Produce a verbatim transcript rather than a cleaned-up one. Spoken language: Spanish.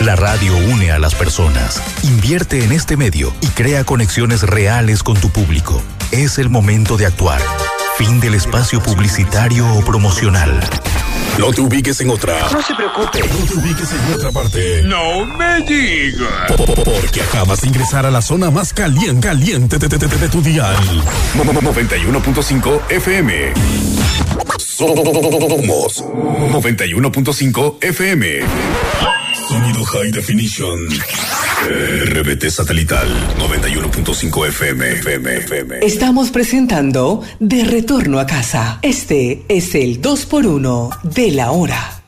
La radio une a las personas. Invierte en este medio y crea conexiones reales con tu público. Es el momento de actuar. Fin del espacio publicitario o promocional. No te ubiques en otra. No se preocupe. No te ubiques en otra parte. No me digas. Porque acabas de ingresar a la zona más caliente, caliente de, de, de, de tu dial. noventa y uno punto cinco F M. Somos noventa y uno punto cinco F M. Sonido High Definition. R B T satelital noventa y uno punto cinco F M, F M, F M. Estamos presentando De Retorno a Casa. Este es el dos por uno de la hora.